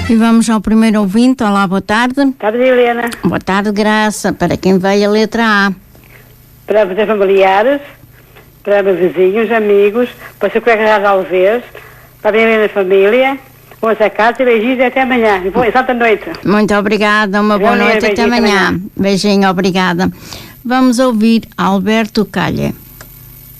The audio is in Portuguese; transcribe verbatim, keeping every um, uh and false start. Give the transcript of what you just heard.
E vamos ao primeiro ouvinte. Olá, boa tarde. Boa tarde, Helena. Boa tarde, Graça. Para quem veio a letra A? Para os familiares, para meus vizinhos, amigos, para o seu colega de Alves, para a minha Helena família. Vamos a casa e beijinhos e até amanhã. E boa santa noite. Muito obrigada. Uma boa noite. Até amanhã. Beijinho, obrigada. Vamos ouvir Alberto Calha.